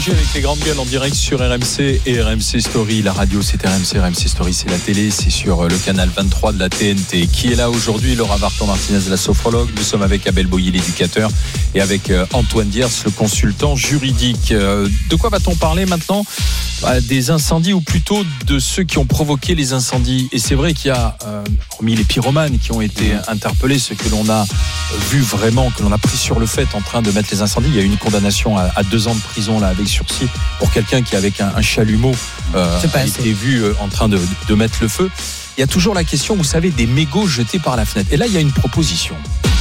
Energy avec les grandes gueules en direct sur RMC et RMC Story. La radio c'est RMC, RMC Story c'est la télé, c'est sur le canal 23 de la TNT. Qui est là aujourd'hui? Laura Barton-Martinez, la sophrologue. Nous sommes avec Abel Boyer, l'éducateur, et avec Antoine Diers, le consultant juridique. De quoi va-t-on parler maintenant? Des incendies, ou plutôt de ceux qui ont provoqué les incendies. Et c'est vrai qu'il y a, hormis les pyromanes qui ont été interpellés, ceux que l'on a vu vraiment, que l'on a pris sur le fait en train de mettre les incendies. Il y a eu une condamnation à 2 ans de prison là, avec sursis pour quelqu'un qui, avec un chalumeau, a été vu en train de mettre le feu. Il y a toujours la question, vous savez, des mégots jetés par la fenêtre. Et là, il y a une proposition.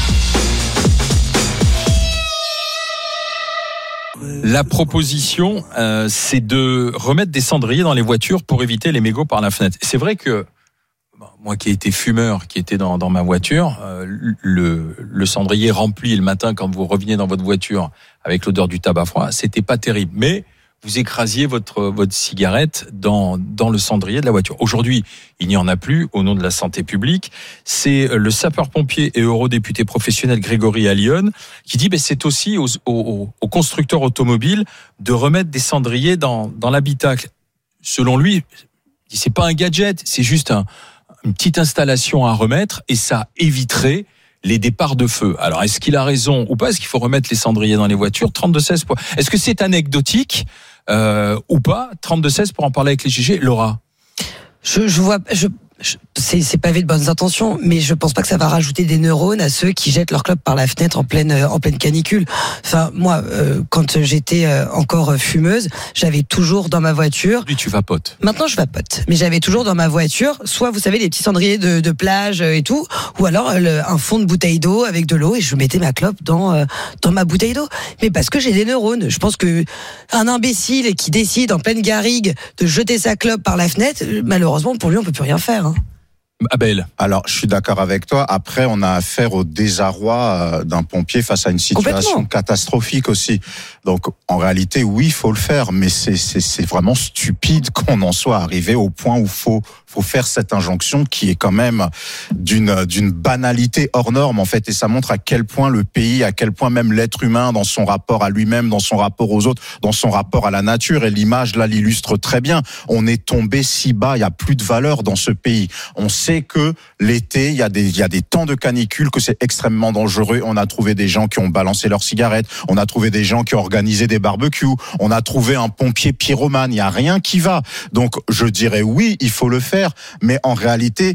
La proposition, c'est de remettre des cendriers dans les voitures pour éviter les mégots par la fenêtre. C'est vrai que moi qui ai été fumeur, qui était dans ma voiture, le cendrier rempli le matin quand vous reveniez dans votre voiture avec l'odeur du tabac froid, c'était pas terrible. Mais vous écrasiez votre cigarette dans le cendrier de la voiture. Aujourd'hui, il n'y en a plus au nom de la santé publique. C'est le sapeur-pompier et eurodéputé professionnel Grégory Allione qui dit c'est aussi aux constructeurs automobiles de remettre des cendriers dans l'habitacle. Selon lui, c'est pas un gadget, c'est juste une petite installation à remettre et ça éviterait les départs de feu. Alors, est-ce qu'il a raison ou pas? Est-ce qu'il faut remettre les cendriers dans les voitures? 32-16. Est-ce que c'est anecdotique ou pas? 32-16 pour en parler avec les GG. Laura. Je vois. C'est pavé de bonnes intentions, mais je pense pas que ça va rajouter des neurones à ceux qui jettent leur clope par la fenêtre en pleine canicule. Enfin, moi, quand j'étais encore fumeuse, j'avais toujours dans ma voiture. Lui, tu vapotes. Maintenant, je vapote, mais j'avais toujours dans ma voiture, soit vous savez les petits cendriers de plage et tout, ou alors un fond de bouteille d'eau avec de l'eau et je mettais ma clope dans ma bouteille d'eau. Mais parce que j'ai des neurones. Je pense que un imbécile qui décide en pleine garrigue de jeter sa clope par la fenêtre, malheureusement pour lui, on peut plus rien faire. Abel. Alors, je suis d'accord avec toi. Après, on a affaire au désarroi d'un pompier face à une situation catastrophique aussi. Donc, en réalité, oui, il faut le faire, mais c'est vraiment stupide qu'on en soit arrivé au point où faut faire cette injonction qui est quand même d'une banalité hors norme, en fait. Et ça montre à quel point le pays, à quel point même l'être humain, dans son rapport à lui-même, dans son rapport aux autres, dans son rapport à la nature, et l'image, là, l'illustre très bien. On est tombé si bas, il y a plus de valeur dans ce pays. On sait que l'été, il y a des temps de canicule, que c'est extrêmement dangereux. On a trouvé des gens qui ont balancé leurs cigarettes. On a trouvé des gens qui ont organisé des barbecues. On a trouvé un pompier pyromane. Il n'y a rien qui va. Donc, je dirais oui, il faut le faire. Mais en réalité,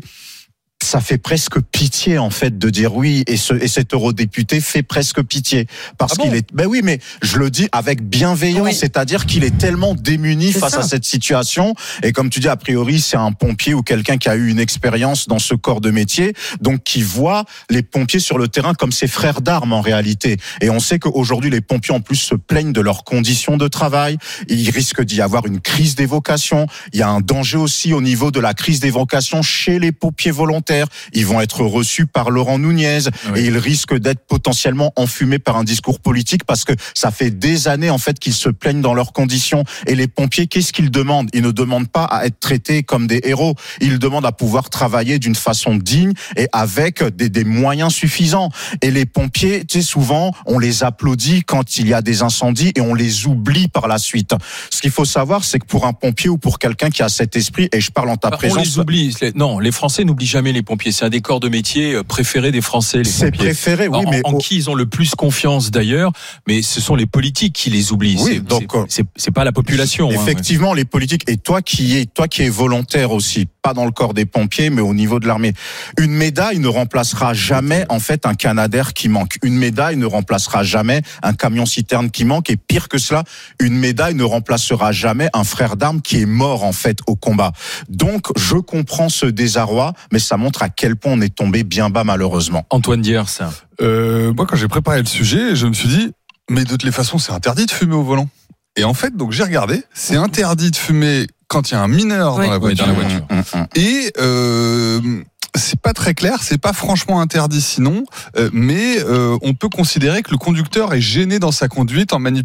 ça fait presque pitié, en fait, de dire oui. Et cet eurodéputé fait presque pitié. Parce qu'il est, oui, mais je le dis avec bienveillance. Oui. C'est-à-dire qu'il est tellement démuni face à cette situation. Et comme tu dis, a priori, c'est un pompier ou quelqu'un qui a eu une expérience dans ce corps de métier. Donc, qui voit les pompiers sur le terrain comme ses frères d'armes, en réalité. Et on sait qu'aujourd'hui, les pompiers, en plus, se plaignent de leurs conditions de travail. Il risque d'y avoir une crise des vocations. Il y a un danger aussi au niveau de la crise des vocations chez les pompiers volontaires. Ils vont être reçus par Laurent Nunez et ils risquent d'être potentiellement enfumés par un discours politique parce que ça fait des années en fait qu'ils se plaignent dans leurs conditions. Et les pompiers, qu'est-ce qu'ils demandent? Ils ne demandent pas à être traités comme des héros. Ils demandent à pouvoir travailler d'une façon digne et avec des moyens suffisants. Et les pompiers, tu sais, souvent, on les applaudit quand il y a des incendies et on les oublie par la suite. Ce qu'il faut savoir, c'est que pour un pompier ou pour quelqu'un qui a cet esprit, et je parle en ta présence... On les oublie. Non, les Français n'oublient jamais les pompiers. C'est un des corps de métier préférés des Français, les pompiers. C'est préféré, oui, mais en qui ils ont le plus confiance d'ailleurs, mais ce sont les politiques qui les oublient. Oui, c'est pas la population. Effectivement, les politiques. Et toi qui es volontaire aussi, pas dans le corps des pompiers, mais au niveau de l'armée. Une médaille ne remplacera jamais, en fait, un Canadair qui manque. Une médaille ne remplacera jamais un camion-citerne qui manque. Et pire que cela, une médaille ne remplacera jamais un frère d'armes qui est mort, en fait, au combat. Donc, je comprends ce désarroi, mais ça montre à quel point on est tombé bien bas, malheureusement. Antoine Diers. Moi, quand j'ai préparé le sujet, je me suis dit, mais de toutes les façons, c'est interdit de fumer au volant. Et en fait, donc j'ai regardé, c'est interdit de fumer quand il y a un mineur dans la voiture. Et c'est pas très clair, c'est pas franchement interdit sinon, mais on peut considérer que le conducteur est gêné dans sa conduite en manipulant